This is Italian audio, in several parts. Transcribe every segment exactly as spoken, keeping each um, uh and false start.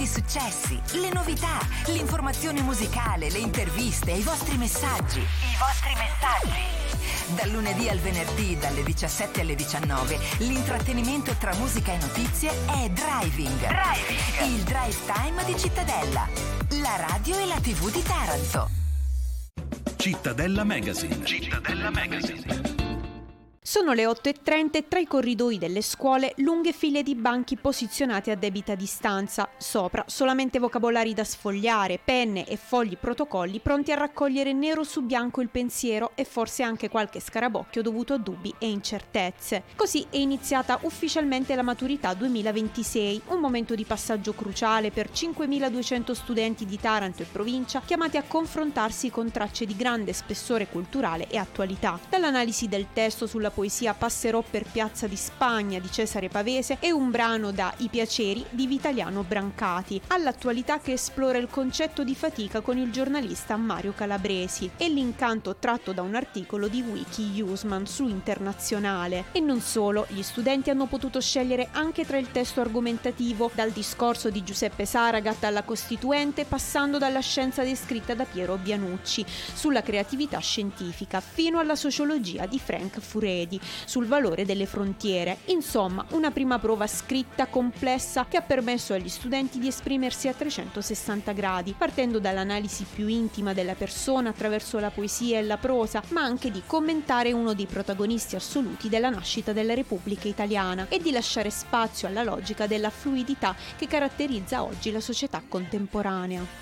grandi successi, le novità, l'informazione musicale, le interviste, i vostri messaggi. I vostri messaggi. Dal lunedì al venerdì, dalle diciassette alle diciannove, l'intrattenimento tra musica e notizie è Driving. Driving. Il drive time di Cittadella. La radio e la tivù di Taranto. Cittadella Magazine. Cittadella Magazine. Sono le otto e trenta e tra i corridoi delle scuole lunghe file di banchi posizionati a debita distanza. Sopra solamente vocabolari da sfogliare, penne e fogli protocolli pronti a raccogliere nero su bianco il pensiero e forse anche qualche scarabocchio dovuto a dubbi e incertezze. Così è iniziata ufficialmente la maturità duemilaventisei, un momento di passaggio cruciale per cinquemiladuecento studenti di Taranto e provincia chiamati a confrontarsi con tracce di grande spessore culturale e attualità. Dall'analisi del testo sulla poesia Passerò per Piazza di Spagna di Cesare Pavese e un brano da I piaceri di Vitaliano Brancati, all'attualità che esplora il concetto di fatica con il giornalista Mario Calabresi e l'incanto tratto da un articolo di Wiki Usman su Internazionale. E non solo, gli studenti hanno potuto scegliere anche tra il testo argomentativo, dal discorso di Giuseppe Saragat alla Costituente, passando dalla scienza descritta da Piero Bianucci sulla creatività scientifica, fino alla sociologia di Frank Furedi sul valore delle frontiere. Insomma, una prima prova scritta complessa che ha permesso agli studenti di esprimersi a trecentosessanta gradi, partendo dall'analisi più intima della persona attraverso la poesia e la prosa, ma anche di commentare uno dei protagonisti assoluti della nascita della Repubblica Italiana e di lasciare spazio alla logica della fluidità che caratterizza oggi la società contemporanea.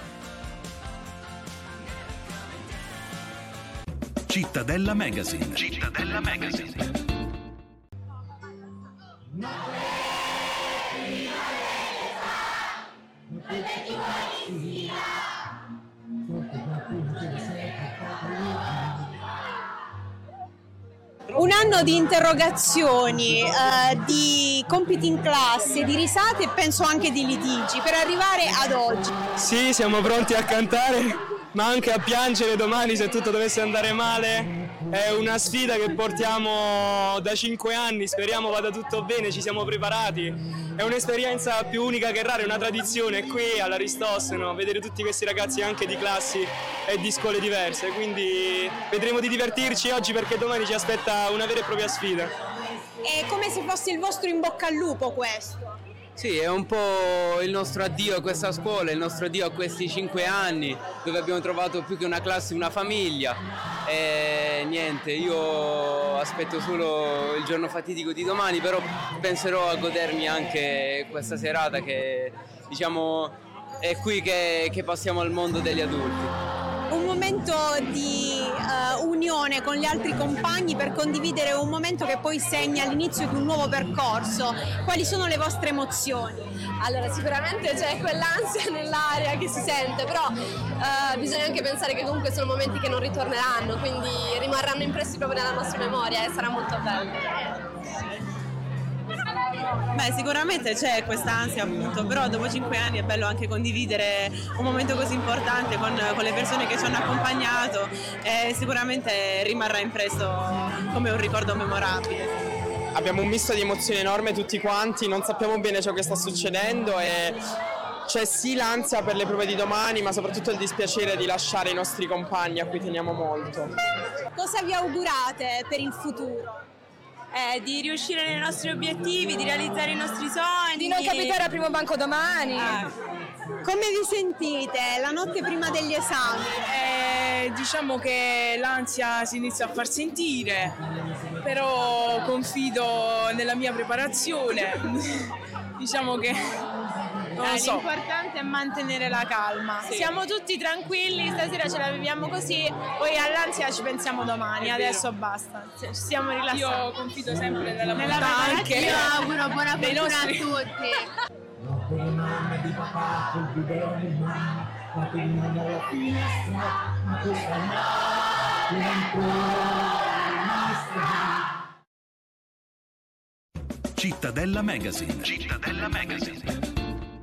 Cittadella Magazine. Cittadella Magazine. Un anno di interrogazioni, eh, di compiti in classe, di risate e penso anche di litigi per arrivare ad oggi. Sì, siamo pronti a cantare, ma anche a piangere domani se tutto dovesse andare male. È una sfida che portiamo da cinque anni, speriamo vada tutto bene, ci siamo preparati. È un'esperienza più unica che rara, è una tradizione qui all'Aristoseno, vedere tutti questi ragazzi anche di classi e di scuole diverse, quindi vedremo di divertirci oggi perché domani ci aspetta una vera e propria sfida. È come se fosse il vostro in bocca al lupo questo. Sì, è un po' il nostro addio a questa scuola, il nostro addio a questi cinque anni dove abbiamo trovato più che una classe, una famiglia. E niente, io aspetto solo il giorno fatidico di domani, però penserò a godermi anche questa serata che, diciamo, è qui che, che passiamo al mondo degli adulti. Un momento di uh, unione con gli altri compagni per condividere un momento che poi segna l'inizio di un nuovo percorso. Quali sono le vostre emozioni? Allora, sicuramente c'è quell'ansia nell'aria che si sente, però uh, bisogna anche pensare che comunque sono momenti che non ritorneranno, quindi rimarranno impressi proprio nella nostra memoria e sarà molto bello. Beh, sicuramente c'è questa ansia appunto, però dopo cinque anni è bello anche condividere un momento così importante con, con le persone che ci hanno accompagnato e sicuramente rimarrà impresso come un ricordo memorabile. Abbiamo un misto di emozioni enorme tutti quanti, non sappiamo bene ciò che sta succedendo e c'è sì l'ansia per le prove di domani, ma soprattutto il dispiacere di lasciare i nostri compagni a cui teniamo molto. Cosa vi augurate per il futuro? Eh, di riuscire nei nostri obiettivi, di realizzare i nostri sogni. Di non capitare al primo banco domani. Ah. Come vi sentite la notte prima degli esami? Eh, diciamo che l'ansia si inizia a far sentire, però confido nella mia preparazione. Diciamo che non lo so. L'importante è mantenere la calma. Sì. Siamo tutti tranquilli, stasera ce la viviamo così, poi all'ansia ci pensiamo domani, adesso basta. Ci stiamo rilassando. Io confido sempre nella bontà anche. Io auguro buona fortuna nostri... a tutti. Mamma di papà col bidello in mano, la pennina dalla finestra, ma questa no, è ancora nostra. Cittadella Magazine. Cittadella Magazine.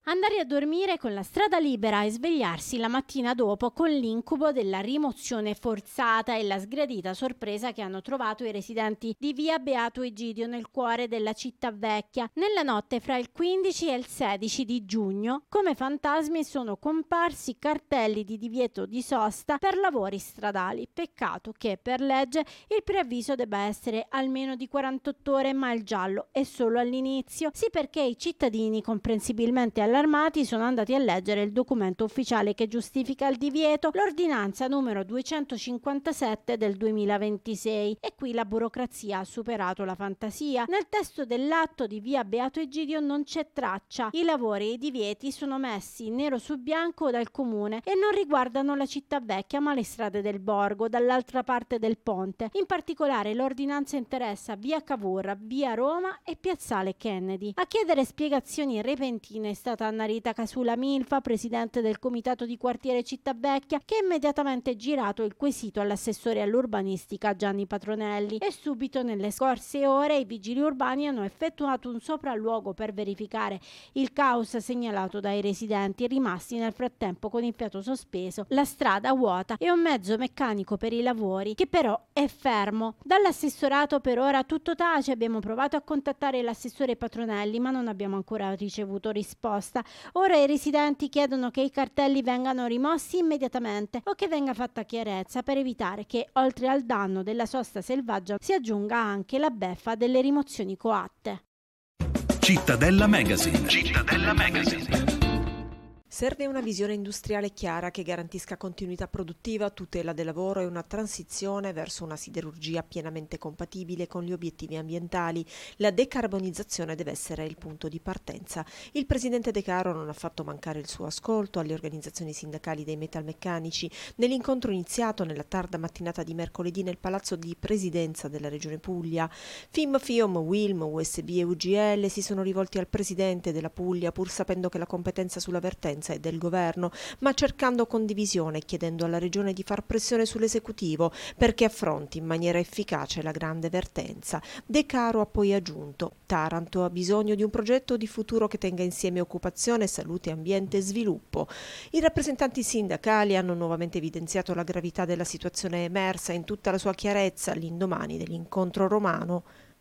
Andare a dormire con la strada libera e svegliarsi la mattina dopo con l'incubo della rimozione forzata e la sgradita sorpresa che hanno trovato i residenti di via Beato Egidio nel cuore della città vecchia. Nella notte fra il quindici e il sedici di giugno, come fantasmi sono comparsi cartelli di divieto di sosta per lavori stradali. Peccato che per legge il preavviso debba essere almeno di quarantotto ore, ma il giallo è solo all'inizio. Sì, perché i cittadini, comprensibilmente allarmati, sono andati a leggere il documento ufficiale che giustifica il divieto, l'ordinanza numero duecentocinquantasette del duemilaventisei, e qui la burocrazia ha superato la fantasia. Nel testo dell'atto di via Beato Egidio non c'è traccia. I lavori e i divieti sono messi nero su bianco dal comune e non riguardano la città vecchia ma le strade del borgo dall'altra parte del ponte. In particolare l'ordinanza interessa via Cavour, via Roma e piazzale Kennedy. A chiedere spiegazioni repentine è stata Anna Rita Casula Milfa, presidente del comitato di quartiere Città Vecchia, che ha immediatamente girato il quesito all'assessore all'urbanistica Gianni Patronelli, e subito nelle scorse ore i vigili urbani hanno effettuato un sopralluogo per verificare il caos segnalato dai residenti, rimasti nel frattempo con il fiato sospeso, la strada vuota e un mezzo meccanico per i lavori che però è fermo. Dall'assessorato per ora tutto tace. Abbiamo provato a contattare l'assessore Patronelli ma non abbiamo ancora ricevuto risposta. Ora i residenti chiedono che i cartelli vengano rimossi immediatamente o che venga fatta chiarezza per evitare che, oltre al danno della sosta selvaggia, si aggiunga anche la beffa delle rimozioni coatte. Cittadella Magazine. Cittadella Magazine. Serve una visione industriale chiara che garantisca continuità produttiva, tutela del lavoro e una transizione verso una siderurgia pienamente compatibile con gli obiettivi ambientali. La decarbonizzazione deve essere il punto di partenza. Il presidente De Caro non ha fatto mancare il suo ascolto alle organizzazioni sindacali dei metalmeccanici. Nell'incontro iniziato nella tarda mattinata di mercoledì nel palazzo di presidenza della Regione Puglia, F I M, FIOM, WILM, U S B e U G L si sono rivolti al presidente della Puglia, pur sapendo che la competenza sulla vertenza è del governo, ma cercando condivisione e chiedendo alla regione di far pressione sull'esecutivo perché affronti in maniera efficace la grande vertenza. De Caro ha poi aggiunto: Taranto ha bisogno di un progetto di futuro che tenga insieme occupazione, salute, ambiente e sviluppo. I rappresentanti sindacali hanno nuovamente evidenziato la gravità della situazione emersa in tutta la sua chiarezza all'indomani dell'incontro romano.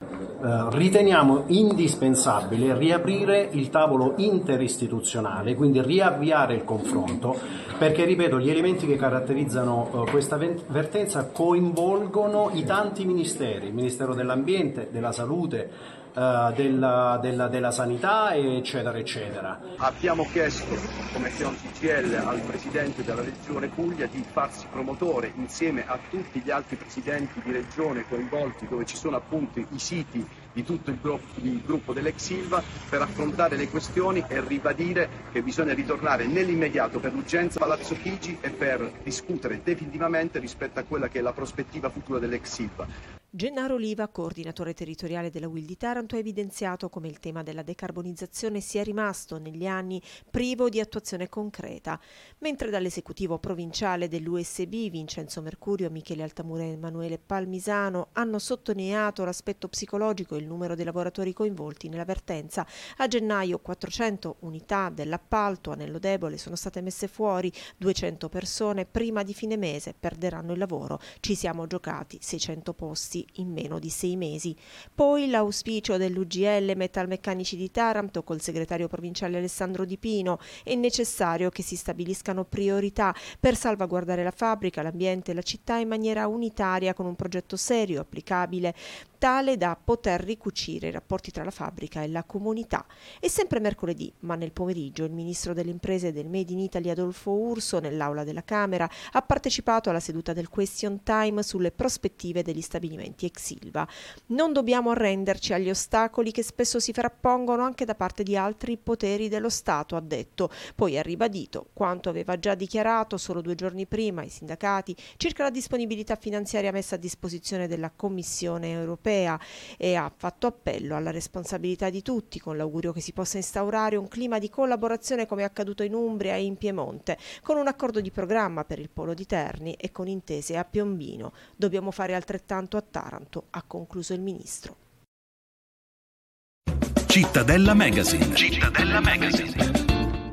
Uh, riteniamo indispensabile riaprire il tavolo interistituzionale, quindi riavviare il confronto, perché, ripeto, gli elementi che caratterizzano uh, questa vertenza coinvolgono i tanti ministeri, il Ministero dell'Ambiente, della Salute, Uh, della, della, della sanità, eccetera eccetera. Abbiamo chiesto come FIOM C G I L al Presidente della Regione Puglia di farsi promotore insieme a tutti gli altri presidenti di regione coinvolti, dove ci sono appunto i siti di tutto il gruppo, il gruppo dell'ex Ilva, per affrontare le questioni e ribadire che bisogna ritornare nell'immediato per l'urgenza a Palazzo Chigi e per discutere definitivamente rispetto a quella che è la prospettiva futura dell'ex Ilva. Gennaro Oliva, coordinatore territoriale della U I L di Taranto, ha evidenziato come il tema della decarbonizzazione sia rimasto negli anni privo di attuazione concreta, mentre dall'esecutivo provinciale dell'U S B Vincenzo Mercurio, Michele Altamura e Emanuele Palmisano hanno sottolineato l'aspetto psicologico e il numero dei lavoratori coinvolti nella vertenza. A gennaio quattrocento unità dell'appalto Anello Debole sono state messe fuori, duecento persone prima di fine mese perderanno il lavoro, ci siamo giocati seicento posti in meno di sei mesi. Poi l'auspicio dell'U G L Metalmeccanici di Taranto col segretario provinciale Alessandro Di Pino: è necessario che si stabiliscano priorità per salvaguardare la fabbrica, l'ambiente e la città in maniera unitaria, con un progetto serio, applicabile, tale da poter ricucire i rapporti tra la fabbrica e la comunità. E sempre mercoledì, ma nel pomeriggio, il ministro delle imprese e del Made in Italy Adolfo Urso, nell'aula della Camera, ha partecipato alla seduta del Question Time sulle prospettive degli stabilimenti ex Ilva. Non dobbiamo arrenderci agli ostacoli che spesso si frappongono anche da parte di altri poteri dello Stato, ha detto. Poi ha ribadito quanto aveva già dichiarato solo due giorni prima ai sindacati circa la disponibilità finanziaria messa a disposizione della Commissione europea e ha fatto appello alla responsabilità di tutti, con l'augurio che si possa instaurare un clima di collaborazione come è accaduto in Umbria e in Piemonte, con un accordo di programma per il polo di Terni e con intese a Piombino. Dobbiamo fare altrettanto a Taranto, ha concluso il ministro. Cittadella Magazine. Cittadella Magazine.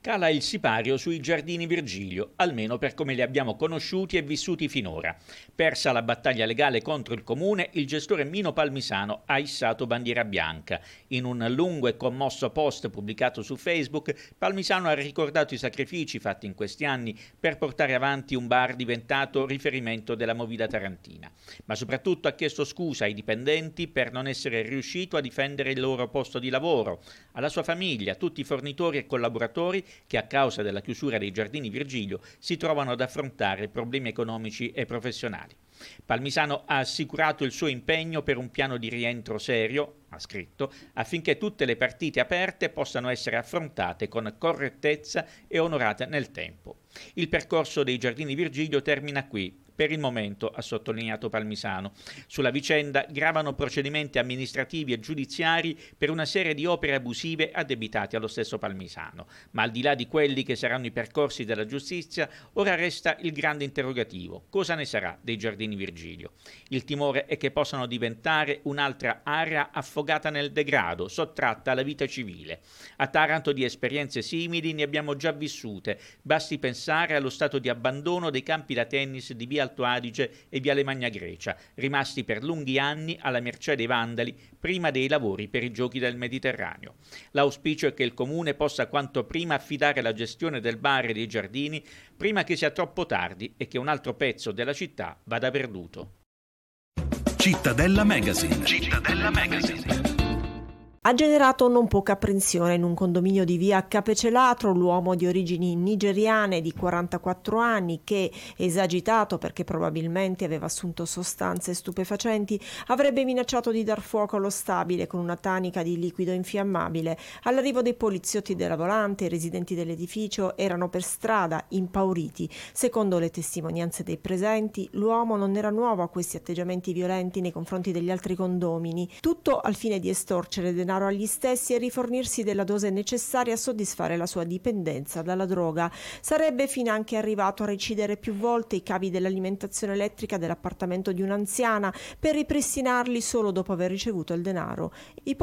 Cala il sipario sui giardini Virgilio, almeno per come li abbiamo conosciuti e vissuti finora. Persa la battaglia legale contro il comune, il gestore Mino Palmisano ha issato bandiera bianca. In un lungo e commosso post pubblicato su Facebook, Palmisano ha ricordato i sacrifici fatti in questi anni per portare avanti un bar diventato riferimento della movida tarantina. Ma soprattutto ha chiesto scusa ai dipendenti per non essere riuscito a difendere il loro posto di lavoro, alla sua famiglia, a tutti i fornitori e collaboratori che a causa della chiusura dei giardini Virgilio si trovano ad affrontare problemi economici e professionali. Palmisano ha assicurato il suo impegno per un piano di rientro serio, ha scritto, affinché tutte le partite aperte possano essere affrontate con correttezza e onorate nel tempo. Il percorso dei giardini Virgilio termina qui. Per il momento, ha sottolineato Palmisano. Sulla vicenda gravano procedimenti amministrativi e giudiziari per una serie di opere abusive addebitate allo stesso Palmisano. Ma al di là di quelli che saranno i percorsi della giustizia, ora resta il grande interrogativo. Cosa ne sarà dei giardini Virgilio? Il timore è che possano diventare un'altra area affogata nel degrado, sottratta alla vita civile. A Taranto di esperienze simili ne abbiamo già vissute. Basti pensare allo stato di abbandono dei campi da tennis di via Alto Adige e Viale Magna Grecia, rimasti per lunghi anni alla mercé dei vandali prima dei lavori per i Giochi del Mediterraneo. L'auspicio è che il Comune possa quanto prima affidare la gestione del bar e dei giardini prima che sia troppo tardi e che un altro pezzo della città vada perduto. Cittadella Magazine. Cittadella Magazine. Ha generato non poca apprensione in un condominio di via Capecelatro l'uomo di origini nigeriane di quarantaquattro anni che, esagitato perché probabilmente aveva assunto sostanze stupefacenti, avrebbe minacciato di dar fuoco allo stabile con una tanica di liquido infiammabile. All'arrivo dei poliziotti della volante, i residenti dell'edificio erano per strada, impauriti. Secondo le testimonianze dei presenti, l'uomo non era nuovo a questi atteggiamenti violenti nei confronti degli altri condomini, tutto al fine di estorcere denaro agli stessi e rifornirsi della dose necessaria a soddisfare la sua dipendenza dalla droga. Sarebbe finanche arrivato a recidere più volte i cavi dell'alimentazione elettrica dell'appartamento di un'anziana per ripristinarli solo dopo aver ricevuto il denaro. I